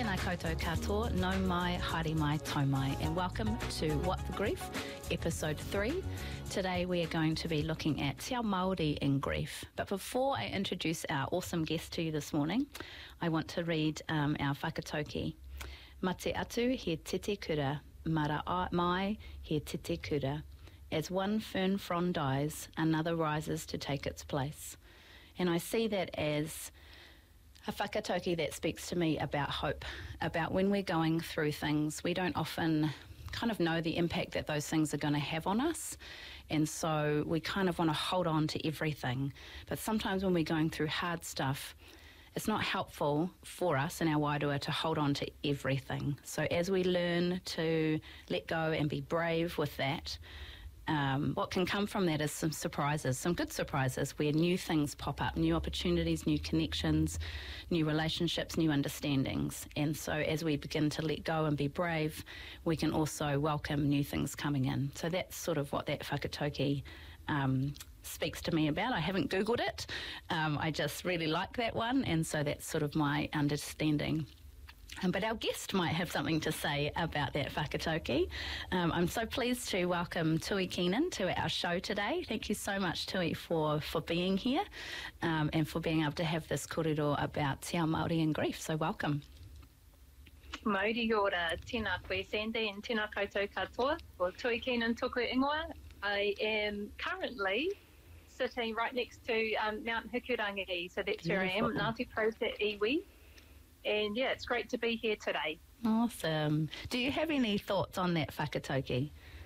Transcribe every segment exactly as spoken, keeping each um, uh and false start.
Tēnā koutou katoa, no mai, haere mai, tau mai, and welcome to What for Grief, episode three. Today we are going to be looking at te ao Māori in grief. But before I introduce our awesome guest to you this morning, I want to read um, our whakatauki. Mate atu he tete kura, mara mai he tete kura. As one fern frond dies, another rises to take its place. And I see that as a whakatauki that speaks to me about hope, about when we're going through things, we don't often kind of know the impact that those things are going to have on us, and so we kind of want to hold on to everything. But sometimes when we're going through hard stuff, it's not helpful for us in our wairua to hold on to everything. So as we learn to let go and be brave with that, Um, what can come from that is some surprises, some good surprises where new things pop up, new opportunities, new connections, new relationships, new understandings. And so as we begin to let go and be brave, we can also welcome new things coming in. So that's sort of what that whakatauki um, speaks to me about. I haven't Googled it. Um, I just really like that one, and so that's sort of my understanding. Um, but our guest might have something to say about that whakatauki. Um, I'm so pleased to welcome Tui Keenan to our show today. Thank you so much, Tui, for, for being here um, and for being able to have this kōrero about te ao Māori in grief. So welcome. Mauri ora, tēnā koe Sandy and tēnā koutou katoa. Well, Tui Keenan tōku ingoa. I am currently sitting right next to um, Mount Hikurangi, so that's where I am, Ngāti Pro te iwi. And yeah, it's great to be here today. Awesome. Do you have any thoughts on that whakatauki?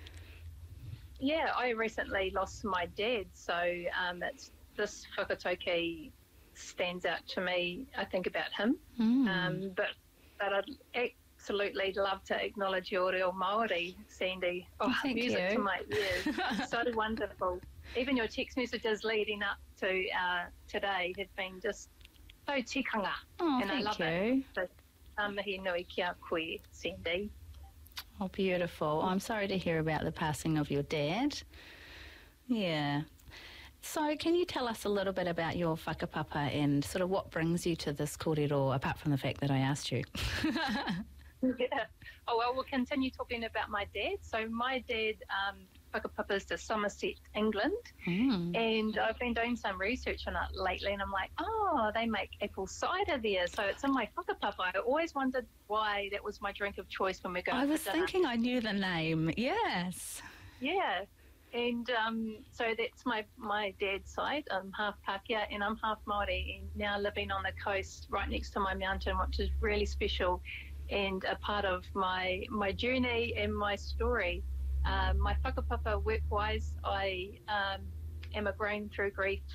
Yeah, I recently lost my dad, so um, it's, this whakatauki stands out to me. I think about him. Mm. Um, but, but I'd absolutely love to acknowledge your reo Māori, Sandy. Oh, Thank music you. to my ears. So wonderful. Even your text messages leading up to uh, today have been just so tikanga, oh, and I love you. it. But um, mihi nui kia koe, Sandy. Oh, beautiful. I'm sorry to hear about the passing of your dad. Yeah. So can you tell us a little bit about your whakapapa and sort of what brings you to this kōrero, apart from the fact that I asked you? Yeah. Oh, well, we'll continue talking about my dad. So my dad um, whakapapa's to Somerset, England, mm. and I've been doing some research on it lately, and I'm like, oh, they make apple cider there, so it's in my whakapapa. I always wondered why that was my drink of choice when we're going I was for dinner. thinking I knew the name, yes. Yeah, and um, so that's my, my dad's side. I'm half Pākehā and I'm half Māori, and now living on the coast right next to my mountain, which is really special and a part of my my journey and my story. Um, my whakapapa work-wise, I um, am a Brain Through Grief